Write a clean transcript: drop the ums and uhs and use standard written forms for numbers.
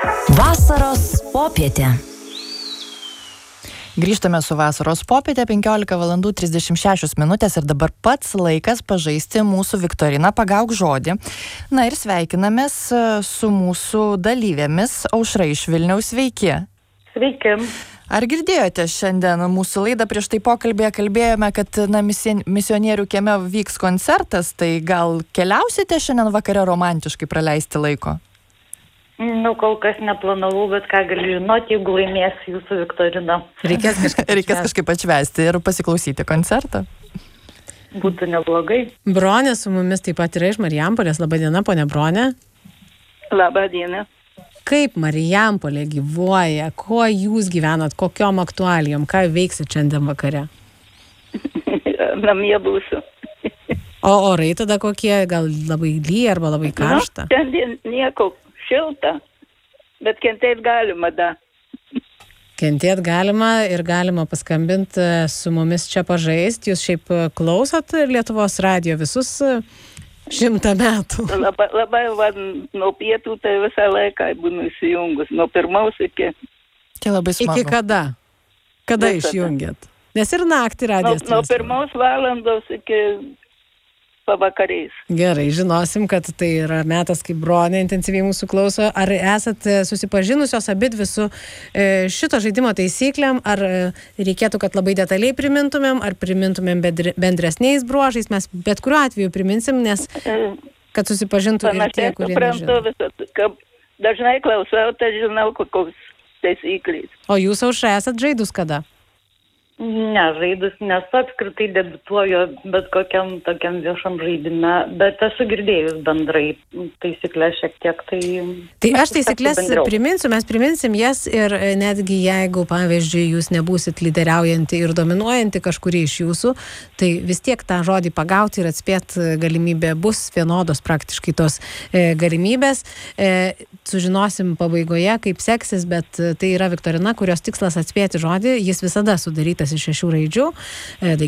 Vasaros popietė. Grįžtame su vasaros popietė, 15:36 ir dabar pats laikas pažaisti mūsų viktoriną Pagauk žodį. Na ir sveikinamės su mūsų dalyvėmis. Aušra iš Vilniaus, sveiki. Sveiki. Ar girdėjote šiandien mūsų laidą? Prieš tai pokalbėje kalbėjome, kad misionierių kieme vyks koncertas, tai gal keliausite šiandien vakare romantiškai praleisti laiko? Kol kas neplanavau, bet ką gali žinoti, jeigu laimės jūsų viktorina. Reikės kažkaip atšvęsti ir pasiklausyti koncertą. Būtų neblogai. Bronė su mumis taip pat yra iš Marijampolės. Labadiena, ponia Bronė. Labadiena. Kaip Marijampolė gyvuoja? Kuo jūs gyvenat? Kokiom aktualijom? Ką veiksit šiandien vakare? Namie būsiu. O orai tada kokie? Gal labai lyja arba labai karšta? Šiandien nieko. Šilta, bet kentėt galima, da. Kentėt galima ir galima paskambinti su mumis čia pažaist. Jūs šiaip klausot Lietuvos radijo visus 100 metų? Labai nuo pietų tai visą laiką būnu įsijungus. Nuo pirmaus iki... Tai labai smagu. Iki kada? Kada išjungėt? Nes ir naktį radijas. Nuo pirmos valandos iki... pavakariais. Gerai, žinosim, kad tai yra metas, kai Bronė intensyviai mūsų klauso. Ar esat susipažinusios abidvi su šito žaidimo taisyklėm? Ar reikėtų, kad labai detaliai primintumėm, ar primintumėm bendresniais bruožais? Mes bet kuriuo atveju priminsim, nes kad susipažintų ir tie, kurie nežino. Dažnai klausau, tai žinau, kokios taisyklės. O jūs, Aušra, esat žaidus kada? Ne, žaidus, nes apskritai debiutuoju bet kokiam tokiam viešam žaidime, bet esu girdėjus bendrai taisyklės šiek tiek. Tai aš taisyklės priminsiu, mes priminsim jas ir netgi jeigu, pavyzdžiui, jūs nebūsit lyderiaujanti ir dominuojanti kažkurį iš jūsų, tai vis tiek tą žodį pagauti ir atspėt galimybė bus vienodos praktiškai tos galimybės. Sužinosim pabaigoje, kaip seksis, bet tai yra viktorina, kurios tikslas atspėti žodį, jis visada sudarytas iš 6 raidžių.